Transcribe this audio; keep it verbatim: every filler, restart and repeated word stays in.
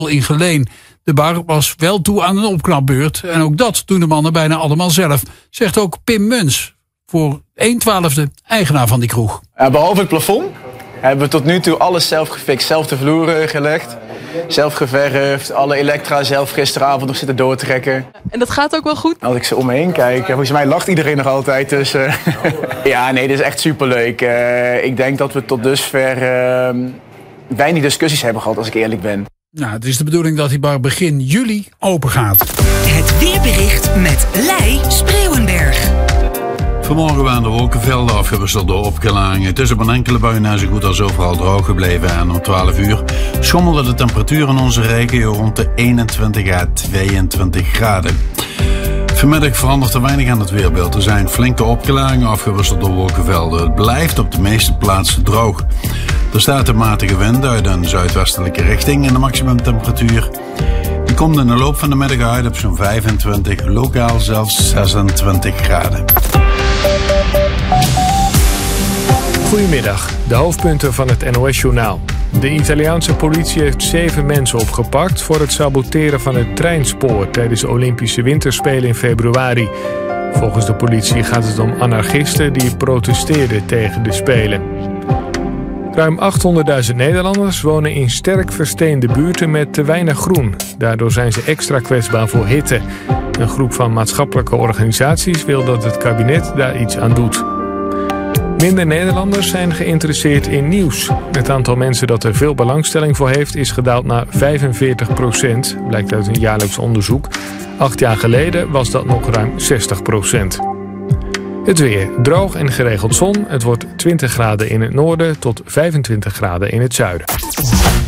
in Geleen. De bar was wel toe aan een opknapbeurt. En ook dat doen de mannen bijna allemaal zelf. Zegt ook Pim Muns, voor een twaalfde eigenaar van die kroeg. Uh, behalve het plafond hebben we tot nu toe alles zelf gefixt. Zelf de vloeren gelegd, zelf geverfd. Alle elektra zelf gisteravond nog zitten doortrekken. En dat gaat ook wel goed? Als ik zo om me heen kijk, volgens mij lacht iedereen nog altijd. Dus, uh, ja, nee, dit is echt superleuk. Uh, ik denk dat we tot dusver uh, weinig discussies hebben gehad, als ik eerlijk ben. Nou, het is de bedoeling dat die bar begin juli open gaat. Het weerbericht met Lei Spreeuwenberg. Vanmorgen waren de wolkenvelden afgewisseld door opklaringen. Het is op een enkele bui na zo goed als overal droog gebleven. En om twaalf uur schommelde de temperatuur in onze regio rond de eenentwintig à tweeëntwintig graden. Vanmiddag verandert er weinig aan het weerbeeld. Er zijn flinke opklaringen afgewisseld door wolkenvelden. Het blijft op de meeste plaatsen droog. Er staat een matige wind uit een zuidwestelijke richting en de maximumtemperatuur die komt in de loop van de middag uit op zo'n vijfentwintig, lokaal zelfs zesentwintig graden. Goedemiddag, de hoofdpunten van het N O S-journaal. De Italiaanse politie heeft zeven mensen opgepakt voor het saboteren van het treinspoor tijdens de Olympische Winterspelen in februari. Volgens de politie gaat het om anarchisten die protesteerden tegen de Spelen. Ruim achthonderdduizend Nederlanders wonen in sterk versteende buurten met te weinig groen. Daardoor zijn ze extra kwetsbaar voor hitte. Een groep van maatschappelijke organisaties wil dat het kabinet daar iets aan doet. Minder Nederlanders zijn geïnteresseerd in nieuws. Het aantal mensen dat er veel belangstelling voor heeft is gedaald naar vijfenveertig procent, blijkt uit een jaarlijks onderzoek. Acht jaar geleden was dat nog ruim zestig procent. Het weer. Droog en geregeld zon. Het wordt twintig graden in het noorden tot vijfentwintig graden in het zuiden.